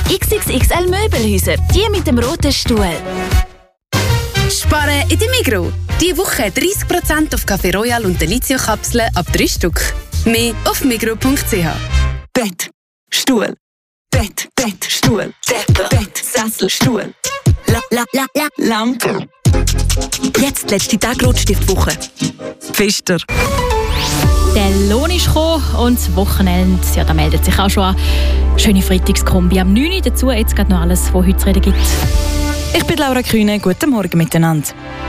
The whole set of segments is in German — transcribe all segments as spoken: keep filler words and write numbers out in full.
X X X L Möbelhäuser, die mit dem roten Stuhl. Sparen in der Migros. Diese Woche dreißig Prozent auf Café Royal und Delizio-Kapseln ab drei Stück. Mehr auf migros punkt c h. Bett, Stuhl, Bett, Bett, Stuhl, Bett, Bett, Sessel, Stuhl, la, la, la, la, Lampe. Jetzt letzte Tag Rotstiftwoche. Pfister. Der Lohn ist gekommen und das Wochenende, ja, da meldet sich auch schon an. Schöne Freitagskombi am neun Uhr. Dazu jetzt gerade noch alles, was heute zu reden gibt. Ich bin Laura Kühne. Guten Morgen miteinander.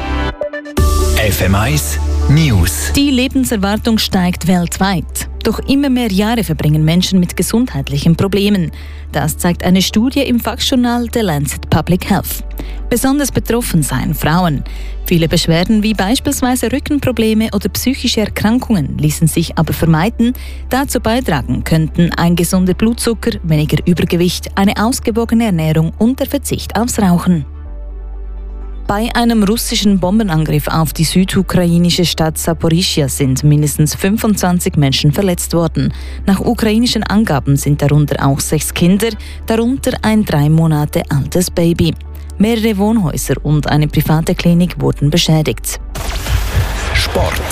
F M eins News. Die Lebenserwartung steigt weltweit. Doch immer mehr Jahre verbringen Menschen mit gesundheitlichen Problemen. Das zeigt eine Studie im Fachjournal The Lancet Public Health. Besonders betroffen seien Frauen. Viele Beschwerden wie beispielsweise Rückenprobleme oder psychische Erkrankungen ließen sich aber vermeiden. Dazu beitragen könnten ein gesunder Blutzucker, weniger Übergewicht, eine ausgewogene Ernährung und der Verzicht aufs Rauchen. Bei einem russischen Bombenangriff auf die südukrainische Stadt Saporischschja sind mindestens fünfundzwanzig Menschen verletzt worden. Nach ukrainischen Angaben sind darunter auch sechs Kinder, darunter ein drei Monate altes Baby. Mehrere Wohnhäuser und eine private Klinik wurden beschädigt. Sport.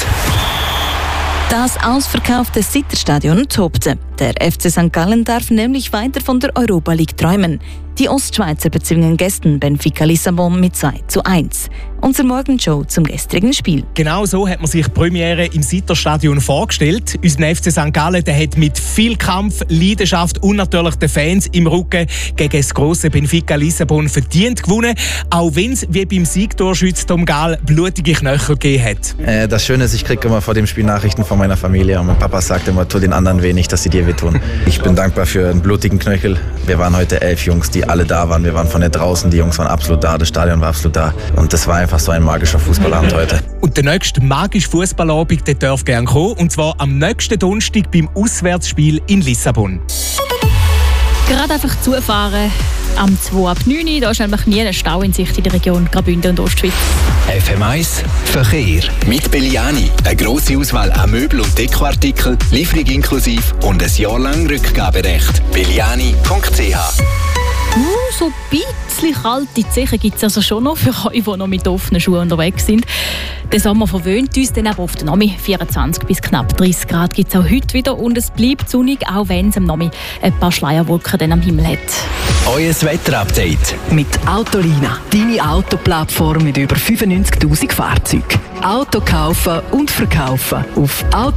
Das ausverkaufte Sitter-Stadion tobte. Der F C Sankt Gallen darf nämlich weiter von der Europa League träumen. Die Ostschweizer bezwingen gestern Benfica Lissabon mit zwei zu eins. Unser Morgenshow zum gestrigen Spiel. Genau so hat man sich die Premiere im Sitter-Stadion vorgestellt. Unser F C Sankt Gallen der hat mit viel Kampf, Leidenschaft und natürlich den Fans im Rücken gegen das grosse Benfica Lissabon verdient gewonnen. Auch wenn es wie beim Siegtorschütz Tom Gahl blutige Knöchel gegeben hat. Äh, das Schöne ist, ich kriege immer vor dem Spiel Nachrichten von meiner Familie. Und mein Papa sagt immer, tu den anderen weh, nicht, dass sie dir wehtun. Ich bin dankbar für einen blutigen Knöchel. Wir waren heute elf Jungs, die alle da waren. Wir waren von der draußen, die Jungs waren absolut da, das Stadion war absolut da. Und das war einfach so ein magischer Fußballabend heute. Und der nächste magische Fußballabend, der darf gerne kommen. Und zwar am nächsten Donnerstag beim Auswärtsspiel in Lissabon. Gerade einfach zufahren am zwei ab neun Uhr. Da ist nämlich nie ein Stau in Sicht in der Region Graubünden und Ostschweiz. F M eins Verkehr. Mit Belliani. Eine grosse Auswahl an Möbel- und Dekoartikeln, Lieferung inklusive und ein Jahr lang Rückgaberecht. belliani punkt c h. Uh, so ein bisschen kalte Zechen gibt es also schon noch für euch, die noch mit offenen Schuhen unterwegs sind. Der Sommer verwöhnt uns dann aber auf den Nami. vierundzwanzig bis knapp dreißig Grad gibt es auch heute wieder und es bleibt sonnig, auch wenn es am Nami ein paar Schleierwolken dann am Himmel hat. Euer Wetterupdate. Mit Autolina, deine Autoplattform mit über fünfundneunzigtausend Fahrzeugen. Auto kaufen und verkaufen auf Auto